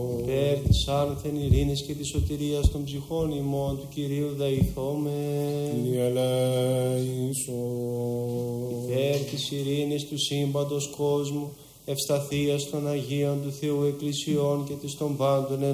Υπέρ της άνθεν ειρήνης και της σωτηρίας των ψυχών ημών του Κυρίου δεηθώμε. Κύριε ελέησον. Υπέρ της ειρήνης του σύμπαντος κόσμου, ευσταθίας των Αγίων του Θεού Εκκλησιών και της των πάντων